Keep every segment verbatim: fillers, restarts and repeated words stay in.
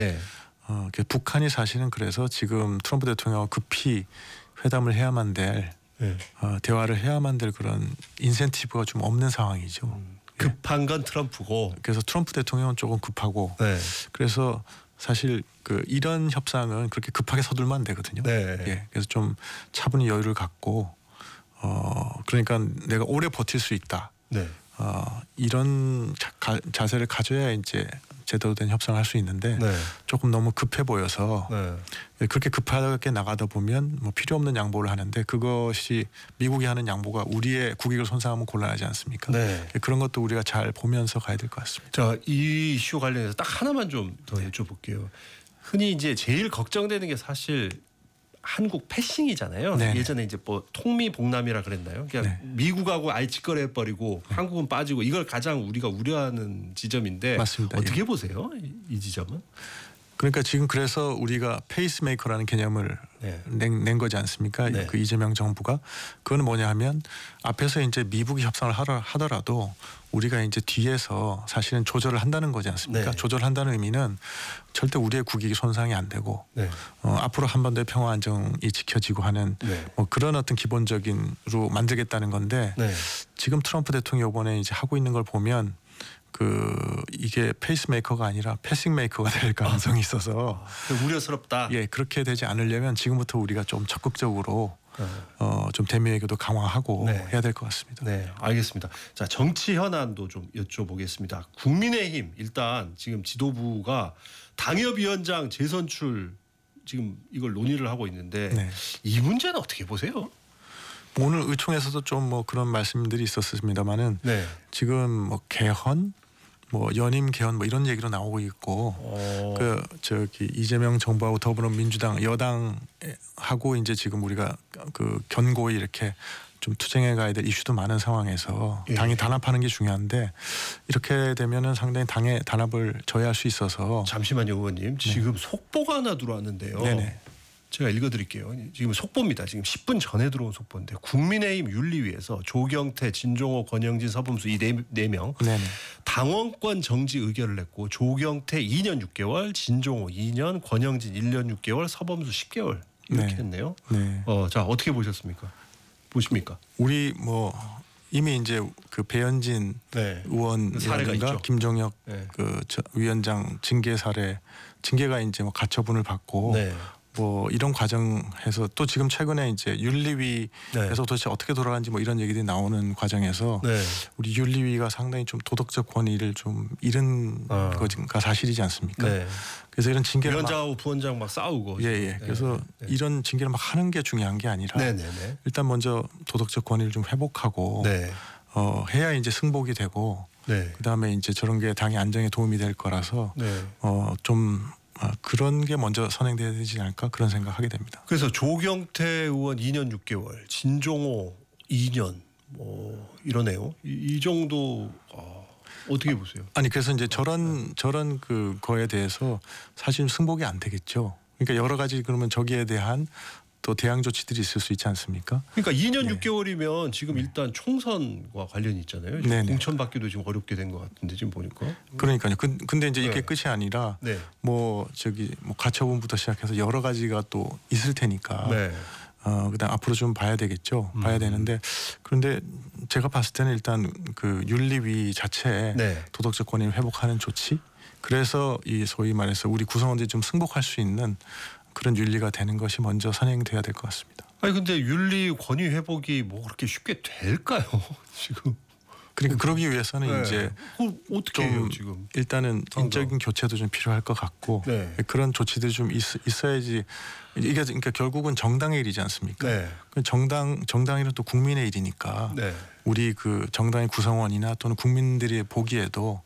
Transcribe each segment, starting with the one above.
네. 어, 북한이 사실은 그래서 지금 트럼프 대통령과 급히 회담을 해야만 될 네. 어, 대화를 해야만 될 그런 인센티브가 좀 없는 상황이죠. 음, 급한 건 트럼프고. 그래서 트럼프 대통령은 조금 급하고 네. 그래서 사실 그 이런 협상은 그렇게 급하게 서둘면 안 되거든요. 네. 예, 그래서 좀 차분히 여유를 갖고 어 그러니까 내가 오래 버틸 수 있다. 네. 어 이런 자, 가, 자세를 가져야 이제 제대로 된 협상을 할 수 있는데 네. 조금 너무 급해 보여서 네. 그렇게 급하게 나가다 보면 뭐 필요 없는 양보를 하는데 그것이 미국이 하는 양보가 우리의 국익을 손상하면 곤란하지 않습니까? 네. 그런 것도 우리가 잘 보면서 가야 될 것 같습니다. 자, 이 이슈 관련해서 딱 하나만 좀 더 네. 여쭤볼게요. 흔히 이제 제일 걱정되는 게 사실 한국 패싱이잖아요. 네네. 예전에 이제 뭐 통미봉남이라 그랬나요? 그냥 네. 미국하고 아예 직거래 버리고 네. 한국은 빠지고 이걸 가장 우리가 우려하는 지점인데 맞습니다. 어떻게 예. 보세요? 이 지점은? 그러니까 지금 그래서 우리가 페이스메이커라는 개념을 네. 낸, 낸 거지 않습니까? 네. 그 이재명 정부가 그거는 뭐냐 하면 앞에서 이제 미국이 협상을 하라, 하더라도 우리가 이제 뒤에서 사실은 조절을 한다는 거지 않습니까? 네. 조절한다는 의미는 절대 우리의 국익이 손상이 안 되고 네. 어, 앞으로 한반도의 평화 안정이 지켜지고 하는 네. 뭐 그런 어떤 기본적인로 만들겠다는 건데 네. 지금 트럼프 대통령 이번에 이제 하고 있는 걸 보면 그 이게 페이스메이커가 아니라 패싱메이커가 될 가능성이 있어서 아, 우려스럽다. 예 그렇게 되지 않으려면 지금부터 우리가 좀 적극적으로 네. 어, 좀 대미 외교도 강화하고 네. 해야 될 것 같습니다. 네, 알겠습니다. 자, 정치 현안도 좀 여쭤보겠습니다. 국민의힘 일단 지금 지도부가 당협위원장 재선출 지금 이걸 논의를 하고 있는데 네. 이 문제는 어떻게 보세요? 오늘 의총에서도 좀 뭐 그런 말씀들이 있었습니다만은 네. 지금 뭐 개헌, 뭐 연임 개헌 뭐 이런 얘기로 나오고 있고 어... 그 저기 이재명 정부하고 더불어민주당 여당하고 이제 지금 우리가 그 견고히 이렇게 좀 투쟁해 가야 될 이슈도 많은 상황에서 예. 당이 단합하는 게 중요한데 이렇게 되면은 상당히 당의 단합을 저해할 수 있어서 잠시만요, 의원님. 지금 속보가 하나 들어왔는데요. 네네. 제가 읽어드릴게요. 지금 속보입니다. 지금 십 분 전에 들어온 속보인데 국민의힘 윤리위에서 조경태, 진종호, 권영진, 서범수 이 네 명 네네. 당원권 정지 의결을 냈고 조경태 이 년 육 개월, 진종호 이 년, 권영진 일 년 육 개월, 서범수 십 개월 이렇게 네. 했네요. 네. 어, 자 어떻게 보셨습니까? 보십니까? 우리 뭐 이미 이제 그 배현진 네. 의원이라든가 있죠. 김종혁 네. 그 저 위원장 징계 사례 징계가 이제 뭐 가처분을 받고 네. 뭐 이런 과정에서 또 지금 최근에 이제 윤리위에서 네. 도대체 어떻게 돌아가는지 뭐 이런 얘기들이 나오는 과정에서 네. 우리 윤리위가 상당히 좀 도덕적 권위를 좀 잃은 아. 거가 사실이지 않습니까? 네. 그래서 이런 징계를 막 위원장하고 부원장 막 싸우고. 예예. 예. 그래서 네. 이런 징계를 막 하는 게 중요한 게 아니라 네네네. 일단 먼저 도덕적 권위를 좀 회복하고 네. 어, 해야 이제 승복이 되고 네. 그다음에 이제 저런 게 당의 안정에 도움이 될 거라서 네. 어, 좀 아, 그런 게 먼저 선행돼야 되지 않을까 그런 생각하게 됩니다. 그래서 조경태 의원 이 년 육 개월, 진종호 이 년 뭐 이러네요. 이, 이 정도 어, 어떻게 보세요? 아니 그래서 이제 저런 저런 그 거에 대해서 사실 승복이 안 되겠죠. 그러니까 여러 가지 그러면 저기에 대한 또 대항 조치들이 있을 수 있지 않습니까? 그러니까 이 년 네. 육 개월이면 지금 일단 총선과 관련이 있잖아요. 네네. 공천받기도 지금 어렵게 된 것 같은데 지금 보니까. 그러니까요. 근, 근데 이제 이게 네. 끝이 아니라 네. 뭐 저기 뭐 가처분부터 시작해서 여러 가지가 또 있을 테니까. 네. 어 그다음 앞으로 좀 봐야 되겠죠. 음. 봐야 되는데 그런데 제가 봤을 때는 일단 그 윤리위 자체에 네. 도덕적 권위를 회복하는 조치. 그래서 이 소위 말해서 우리 구성원들이 좀 승복할 수 있는 그런 윤리가 되는 것이 먼저 선행돼야 될 것 같습니다. 아니 근데 윤리 권위 회복이 뭐 그렇게 쉽게 될까요? 지금. 그러니까 그러기 위해서는 네. 이제 그걸 어떻게 좀 해요 지금? 일단은 당장. 인적인 교체도 좀 필요할 것 같고 네. 그런 조치들이 좀 있, 있어야지 이게 그러니까 결국은 정당의 일이지 않습니까? 네. 그 정당 정당이란 또 국민의 일이니까 네. 우리 그 정당의 구성원이나 또는 국민들이 보기에도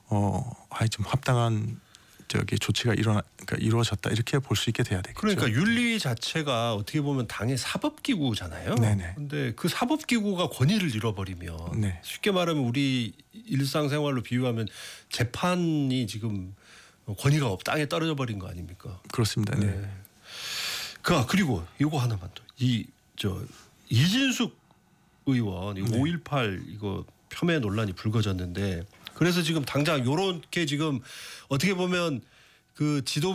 어 아이 좀 합당한 저기 조치가 일어나 그러니까 이루어졌다 이렇게 볼 수 있게 돼야 되겠죠. 그러니까 윤리 자체가 어떻게 보면 당의 사법기구잖아요. 네네. 근데 그 사법기구가 권위를 잃어버리면 네. 쉽게 말하면 우리 일상생활로 비유하면 재판이 지금 권위가 없 땅에 떨어져 버린 거 아닙니까? 그렇습니다. 네. 네. 그 그리고 이거 하나만 더. 이 저 이진숙 의원 이거 네. 오일팔 이거 폄훼 논란이 불거졌는데 그래서 지금 당장 요렇게 지금 어떻게 보면 그 지도